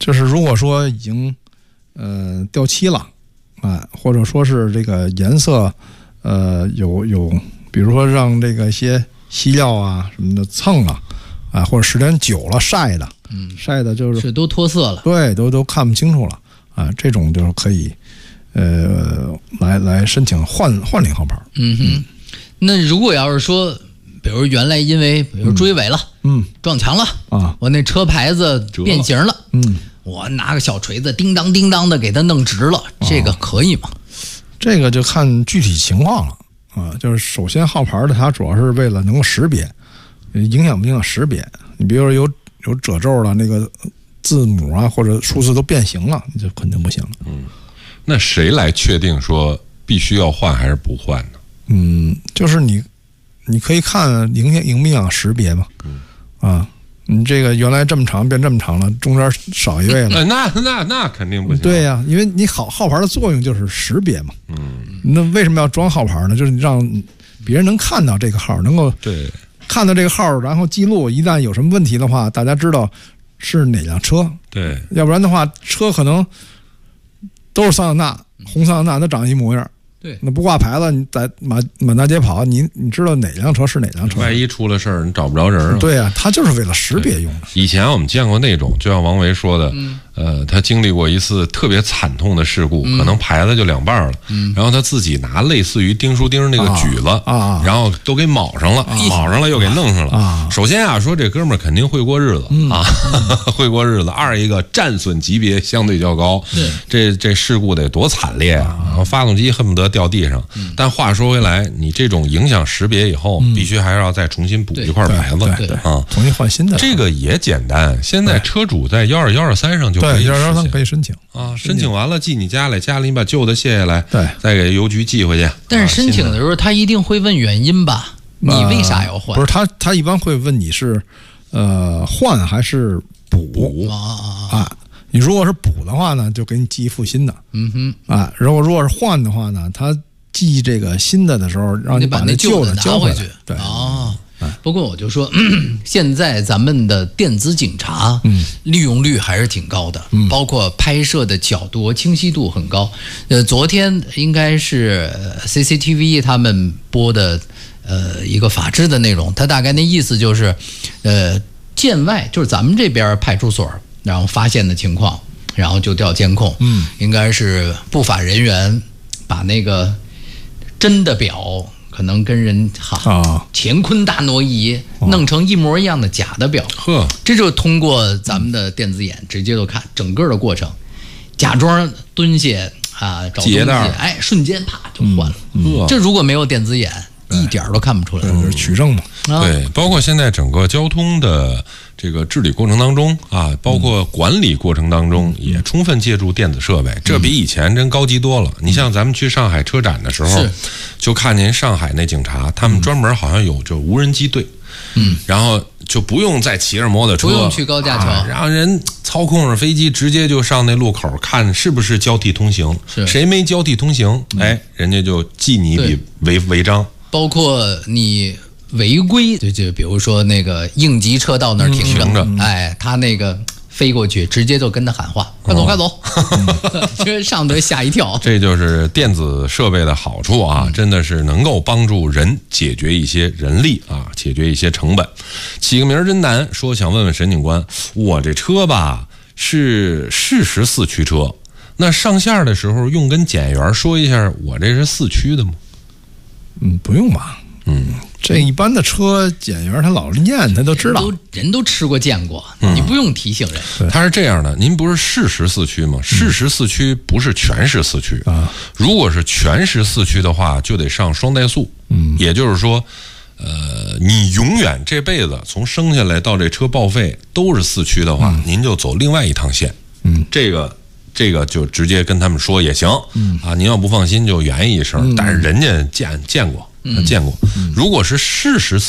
就是如果说已经掉漆了啊，或者说是这个颜色有，比如说让这个一些漆料啊什么的蹭了啊，或者时间久了晒的，晒的就是都脱色了， 对，都看不清楚了啊，这种就是可以来申请换领号牌。 那如果要是说，比如原来因为比如追尾了，撞墙了啊， 我那车牌子变形了，我拿个小锤子叮当叮当的给它弄直了，这个可以吗？ 这个就看具体情况了啊。就是首先号牌的它主要是为了能够识别，影响不影响识别？你比如说有褶皱了，那个字母啊或者数字都变形了，你就肯定不行了。 那谁来确定说必须要换还是不换呢？ 就是你可以看影不影响识别嘛。啊，你这个原来这么长变这么长了，中间少一位了， 那肯定不行。 对呀，因为你号牌的作用就是识别嘛。那为什么要装号牌呢？就是让别人能看到这个号，能够对看到这个号，然后记录，一旦有什么问题的话，大家知道是哪辆车。 对， 要不然的话，车可能都是桑塔纳，红桑塔纳，它长一模样。 对， 那不挂牌子，你在满大街跑，你知道哪辆车是哪辆车？ 万一出了事儿，你找不着人啊。 对啊，它就是为了识别用的。 以前我们见过那种，就像王维说的，他经历过一次特别惨痛的事故，可能牌子就两半了，然后他自己拿类似于钉书钉那个举子然后都给铆上了，铆上了又给弄上了。首先啊，说这哥们儿肯定会过日子会过日子。二一个战损级别相对较高，这事故得多惨烈啊！然后发动机恨不得掉地上。但话说回来，你这种影响识别以后，必须还是要再重新补一块牌子， 重新换新的。 这个也简单，现在车主在12123上就可以 123可以申请啊，申请完了寄你家里，家里你把旧的卸下来， 对， 再给邮局寄回去。 但是申请的时候，他一定会问原因吧？你为啥要换？ 不是他一般会问你是换还是补啊？你如果是补的话呢，就给你寄一副新的。如果是换的话呢，他寄这个新的时候，让你把那旧的交回去。对不过我就说，现在咱们的电子警察，利用率还是挺高的，包括拍摄的角度、清晰度很高。昨天应该是CCTV 他们播的一个法制的内容，他大概那意思就是，建外就是咱们这边派出所，然后发现的情况，然后就调监控，应该是不法人员把那个真的表。可能跟人乾坤大挪移，弄成一模一样的假的表，这就通过咱们的电子眼直接就看整个的过程，假装蹲下找东西，瞬间啪就换了。这如果没有电子眼，一点都看不出来， 就是取证嘛。 对，包括现在整个交通的这个治理过程当中包括管理过程当中，也充分借助电子设备，这比以前真高级多了。你像咱们去上海车展的时候，就看见上海那警察，他们专门好像有就无人机队，然后就不用再骑着摩托车， 不用去高架桥， 让人操控着飞机直接就上那路口看是不是交替通行，谁没交替通行，人家就记你一笔违章。包括你违规，就比如说那个应急车道那儿停着，他那个飞过去，直接就跟他喊话：“快走，快走！”这上头吓一跳。这就是电子设备的好处啊，真的是能够帮助人解决一些人力解决一些成本。起个名儿真难，说想问问沈警官，我这车吧是事实4驱车，那上线的时候用跟检验员说一下，我这是4驱的吗？不用吧。这一般的车检员他老练，他都知道，人都吃过见过，你不用提醒人。他是这样的，您不是事实4驱吗？事实4驱不是全时4驱如果是全时4驱的话，就得上双怠速。也就是说，你永远这辈子从生下来到这车报废都是4驱的话，您就走另外一趟线。这个就直接跟他们说也行您要不放心就圆一声，但是人家见过。如果是事实